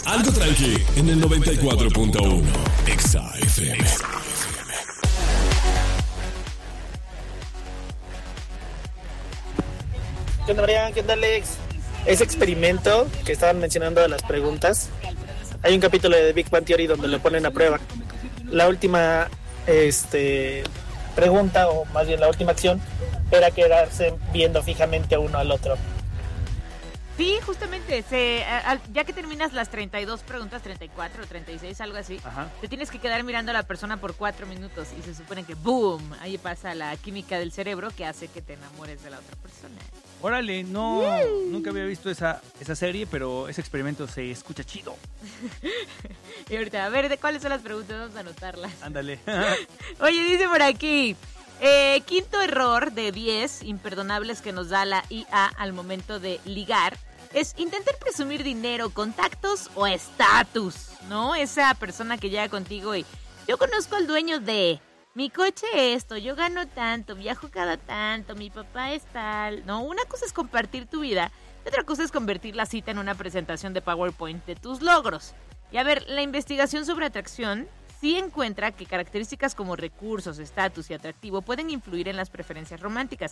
Algo tranqui en el 94.1 Exa FM. ¿Qué onda, Marian? ¿Qué onda, Alex? Ese experimento que estaban mencionando de las preguntas, hay un capítulo de Big Bang Theory donde lo ponen a prueba. La última pregunta, o más bien la última acción, era quedarse viendo fijamente uno al otro. Sí, justamente, ya que terminas las 32 preguntas, 34 o 36, algo así, Ajá. te tienes que quedar mirando a la persona por 4 minutos y se supone que ¡boom! Ahí pasa la química del cerebro que hace que te enamores de la otra persona. Órale, no, nunca había visto esa serie, pero ese experimento se escucha chido. Y ahorita, a ver, ¿de cuáles son las preguntas? Vamos a anotarlas. Ándale. Oye, dice por aquí, quinto error de 10 imperdonables que nos da la IA al momento de ligar es intentar presumir dinero, contactos o estatus, ¿no? Esa persona que llega contigo y yo conozco al dueño de mi coche esto, yo gano tanto, viajo cada tanto, mi papá es tal, ¿no? Una cosa es compartir tu vida y otra cosa es convertir la cita en una presentación de PowerPoint de tus logros. Y a ver, la investigación sobre atracción sí encuentra que características como recursos, estatus y atractivo pueden influir en las preferencias románticas,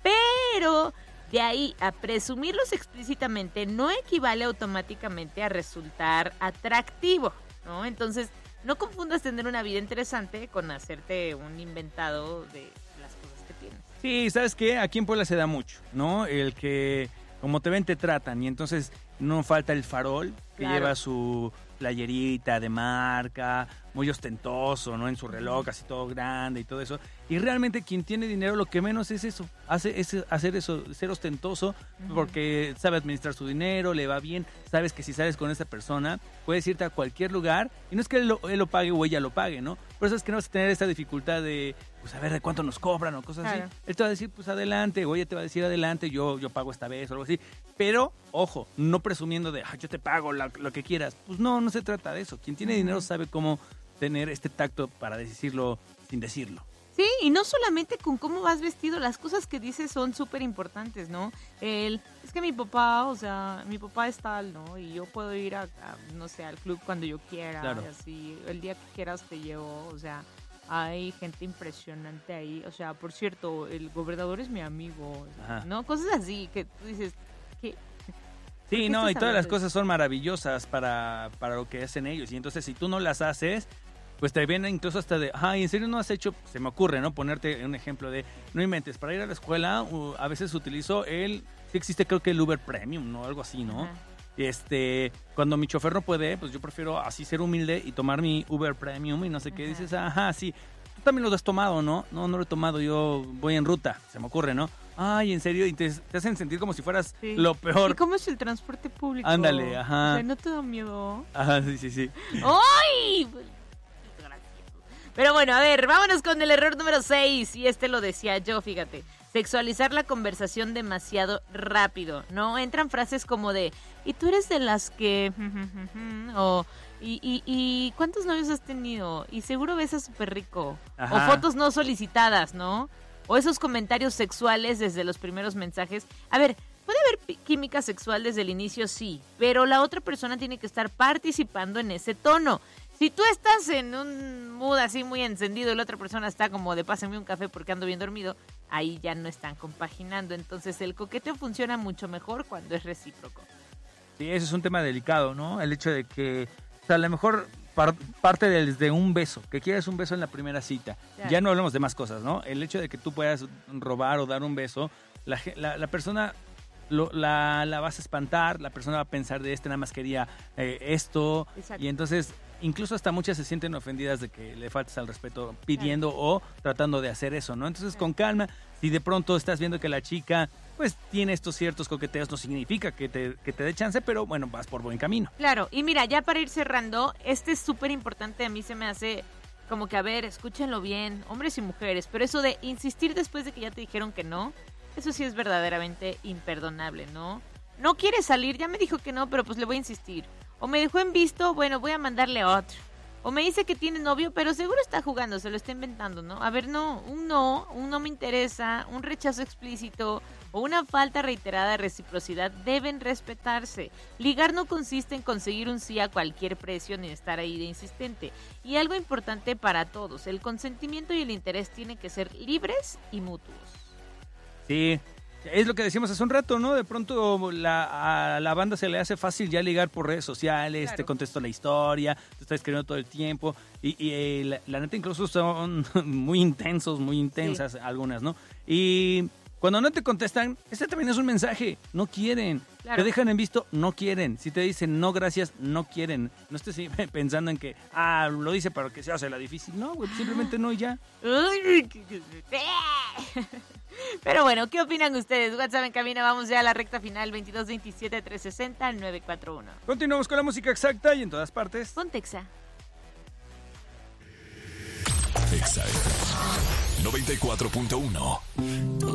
pero de ahí a presumirlos explícitamente no equivale automáticamente a resultar atractivo, ¿no? Entonces, no confundas tener una vida interesante con hacerte un inventado de las cosas que tienes. Sí, ¿sabes qué? Aquí en Puebla se da mucho, ¿no? El que como te ven te tratan y entonces no falta el farol que Claro. lleva su playerita de marca, muy ostentoso, ¿no? En su reloj, así todo grande y todo eso. Y realmente quien tiene dinero lo que menos es eso, hacer eso, ser ostentoso, porque sabe administrar su dinero, le va bien, sabes que si sales con esa persona, puedes irte a cualquier lugar, y no es que él lo pague o ella lo pague, ¿no? Por eso es que no vas a tener esta dificultad de, pues a ver, de cuánto nos cobran o cosas Claro. así. Él te va a decir, pues adelante, o ella te va a decir adelante, yo pago esta vez o algo así. Pero, ojo, no presumiendo de, yo te pago lo que quieras. Pues no se trata de eso. Quien tiene dinero sabe cómo tener este tacto para decirlo sin decirlo. Sí, y no solamente con cómo vas vestido, las cosas que dices son súper importantes, ¿no? Es que mi papá es tal, ¿no? Y yo puedo ir no sé, al club cuando yo quiera, Claro. y así, el día que quieras te llevo, o sea, hay gente impresionante ahí, o sea, por cierto, el gobernador es mi amigo, Ajá. ¿no? Cosas así que tú dices, ¿qué? Sí, qué no, y estás todas las hablando de cosas son maravillosas para lo que hacen ellos. Y entonces, si tú no las haces, pues te vienen incluso hasta de, ¿en serio no has hecho? Se me ocurre, ¿no? Ponerte un ejemplo de, no inventes, para ir a la escuela, a veces utilizo sí existe creo que el Uber Premium, ¿no? Algo así, ¿no? Ajá. Cuando mi chofer no puede, pues yo prefiero así ser humilde y tomar mi Uber Premium y no sé qué. Ajá. Dices, sí, tú también lo has tomado, ¿no? No lo he tomado, yo voy en ruta, se me ocurre, ¿no? Ay, en serio, y te hacen sentir como si fueras Sí. lo peor. ¿Y cómo es el transporte público? Ándale, ajá. O sea, ¿no te da miedo? Ajá, sí. ¡Ay! Pero bueno, a ver, vámonos con el error número 6. Y lo decía yo, fíjate. Sexualizar la conversación demasiado rápido, ¿no? Entran frases como de, ¿y tú eres de las que...? O, ¿y cuántos novios has tenido? Y seguro besas súper rico. Ajá. O fotos no solicitadas, ¿no? O esos comentarios sexuales desde los primeros mensajes. A ver, puede haber química sexual desde el inicio, sí, pero la otra persona tiene que estar participando en ese tono. Si tú estás en un mood así muy encendido y la otra persona está como de pásame un café porque ando bien dormido, ahí ya no están compaginando. Entonces el coqueteo funciona mucho mejor cuando es recíproco. Sí, eso es un tema delicado, ¿no? El hecho de que, o sea, a lo mejor parte desde un beso, que quieres un beso en la primera cita. Claro. Ya no hablamos de más cosas, ¿no? El hecho de que tú puedas robar o dar un beso, la persona la vas a espantar, la persona va a pensar de nada más quería esto. Exacto. Y entonces incluso hasta muchas se sienten ofendidas de que le faltes al respeto pidiendo o tratando de hacer eso, ¿no? Entonces con calma, si de pronto estás viendo que la chica pues tiene estos ciertos coqueteos, no significa que te dé chance, pero bueno, vas por buen camino. Claro, y mira, ya para ir cerrando, es súper importante, a mí se me hace como que, a ver, escúchenlo bien, hombres y mujeres, pero eso de insistir después de que ya te dijeron que no, eso sí es verdaderamente imperdonable, ¿no? No quiere salir, ya me dijo que no, pero pues le voy a insistir. O me dejó en visto, bueno, voy a mandarle otro. O me dice que tiene novio, pero seguro está jugando, se lo está inventando, ¿no? A ver, un no me interesa, un rechazo explícito o una falta reiterada de reciprocidad deben respetarse. Ligar no consiste en conseguir un sí a cualquier precio ni estar ahí de insistente. Y algo importante para todos, el consentimiento y el interés tienen que ser libres y mutuos. Sí, es lo que decíamos hace un rato, ¿no? De pronto a la banda se le hace fácil ya ligar por redes sociales, Claro. Te contesto la historia, te está escribiendo todo el tiempo y la neta incluso son muy intensos, muy intensas algunas, ¿no? Y cuando no te contestan, ese también es un mensaje, no quieren. Claro. Te dejan en visto, no quieren. Si te dicen no gracias, no quieren. No estés pensando en que, lo dice para que se hace la difícil. No, güey, simplemente no y ya. Uy, pero bueno, ¿qué opinan ustedes? WhatsApp en cabina, vamos ya a la recta final, 2227-360-941. Continuamos con la música exacta y en todas partes. Pontexa. Exa FM 94.1.